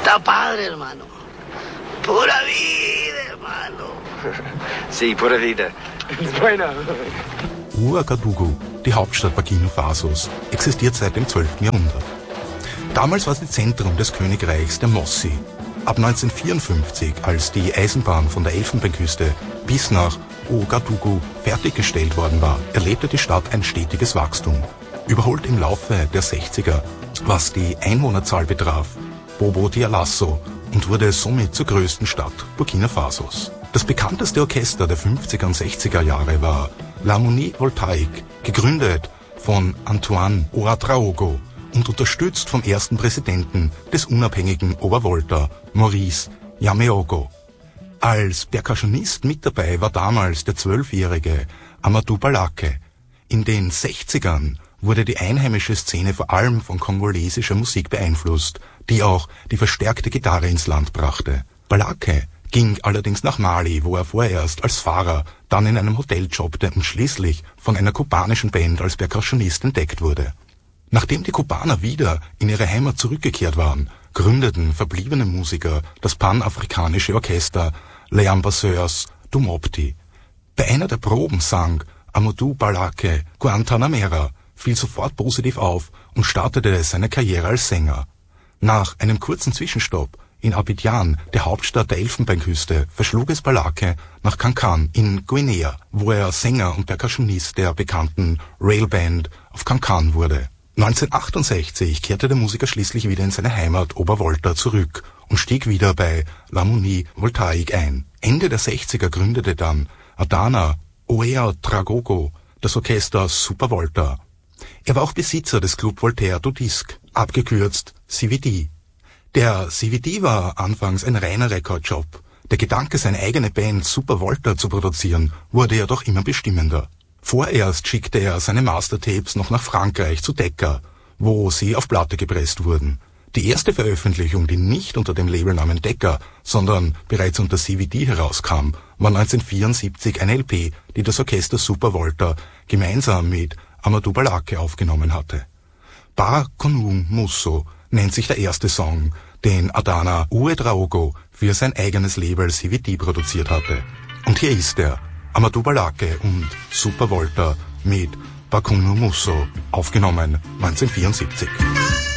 Está padre, hermano. Pura vida, hermano. Sí, pura vida. Bueno. Ouagadougou, die Hauptstadt Burkina Fasos, existiert seit dem 12. Jahrhundert. Damals war sie Zentrum des Königreichs der Mossi. Ab 1954, als die Eisenbahn von der Elfenbeinküste bis nach Ouagadougou fertiggestellt worden war, erlebte die Stadt ein stetiges Wachstum. Überholt im Laufe der 60er, was die Einwohnerzahl betraf, Bobo Dioulasso und wurde somit zur größten Stadt Burkina Fasos. Das bekannteste Orchester der 50er und 60er Jahre war L'Harmonie Voltaïque, gegründet von Antoine Ouédraogo und unterstützt vom ersten Präsidenten des unabhängigen Obervolta, Maurice Yameogo. Als Percussionist mit dabei war damals der 12-jährige Amadou Balake. In den 60ern wurde die einheimische Szene vor allem von kongolesischer Musik beeinflusst, die auch die verstärkte Gitarre ins Land brachte. Balake ging allerdings nach Mali, wo er vorerst als Fahrer, dann in einem Hotel jobbte und schließlich von einer kubanischen Band als Percussionist entdeckt wurde. Nachdem die Kubaner wieder in ihre Heimat zurückgekehrt waren, gründeten verbliebene Musiker das panafrikanische Orchester Les Ambassadeurs du Mopti. Bei einer der Proben sang Amadou Balake Guantanamera, fiel sofort positiv auf und startete seine Karriere als Sänger. Nach einem kurzen Zwischenstopp in Abidjan, der Hauptstadt der Elfenbeinküste, verschlug es Balake nach Kankan in Guinea, wo er Sänger und Percussionist der bekannten Railband of Kankan wurde. 1968 kehrte der Musiker schließlich wieder in seine Heimat Obervolta zurück und stieg wieder bei L'Harmonie Voltaïque ein. Ende der 60er gründete dann Adana Ouédraogo das Orchester Super Volta. Er war auch Besitzer des Club Voltaire du Disque, abgekürzt CVD. Der CVD war anfangs ein reiner Rekordjob. Der Gedanke, seine eigene Band Super Volta zu produzieren, wurde jedoch immer bestimmender. Vorerst schickte er seine Mastertapes noch nach Frankreich zu Decca, wo sie auf Platte gepresst wurden. Die erste Veröffentlichung, die nicht unter dem Labelnamen Decca, sondern bereits unter CVD herauskam, war 1974 eine LP, die das Orchester Super Volta gemeinsam mit Amadou Balake aufgenommen hatte. Ba Konu Musso nennt sich der erste Song, den Adana Ouédraogo für sein eigenes Label CVD produziert hatte. Und hier ist er, Amadou Balake und Super Volta mit Ba Konu Musso, aufgenommen 1974.